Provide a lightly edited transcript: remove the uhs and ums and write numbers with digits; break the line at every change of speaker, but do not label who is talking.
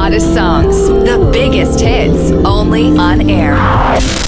hottest songs, the biggest hits, only on air.